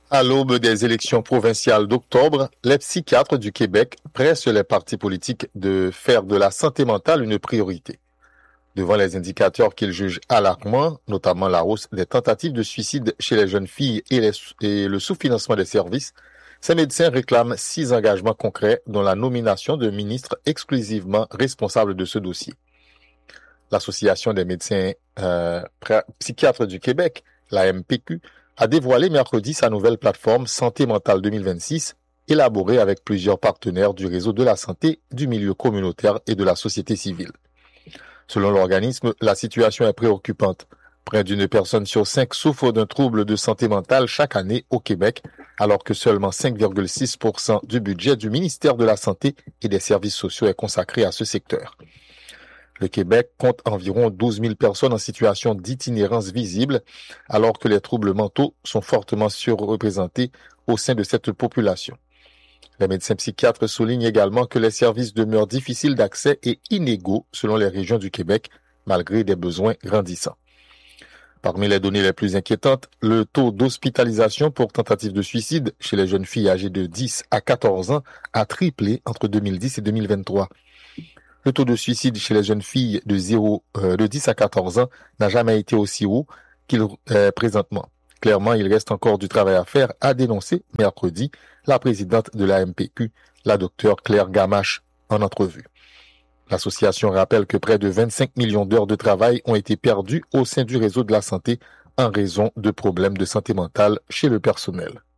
À l'aube des élections provinciales d'octobre, les psychiatres du Québec pressent les partis politiques de faire de la santé mentale une priorité. Devant les indicateurs qu'ils jugent alarmants, notamment la hausse des tentatives de suicide chez les jeunes filles et le sous-financement des services, ces médecins réclament 6 engagements concrets, dont la nomination de ministres exclusivement responsables de ce dossier. L'Association des médecins psychiatres du Québec, la MPQ, a dévoilé mercredi sa nouvelle plateforme Santé mentale 2026, élaborée avec plusieurs partenaires du réseau de la santé, du milieu communautaire et de la société civile. Selon l'organisme, la situation est préoccupante. Près d'une personne sur 5 souffre d'un trouble de santé mentale chaque année au Québec, alors que seulement 5,6% du budget du ministère de la Santé et des Services sociaux est consacré à ce secteur. Le Québec compte environ 12 000 personnes en situation d'itinérance visible, alors que les troubles mentaux sont fortement surreprésentés au sein de cette population. Les médecins psychiatres soulignent également que les services demeurent difficiles d'accès et inégaux selon les régions du Québec, malgré des besoins grandissants. Parmi les données les plus inquiétantes, le taux d'hospitalisation pour tentative de suicide chez les jeunes filles âgées de 10 à 14 ans a triplé entre 2010 et 2023. Le taux de suicide chez les jeunes filles de 10 à 14 ans n'a jamais été aussi haut qu'il est présentement. Clairement, il reste encore du travail à faire, a dénoncé mercredi la présidente de la MPQ, la docteure Claire Gamache, en entrevue. L'association rappelle que près de 25 millions d'heures de travail ont été perdues au sein du réseau de la santé en raison de problèmes de santé mentale chez le personnel.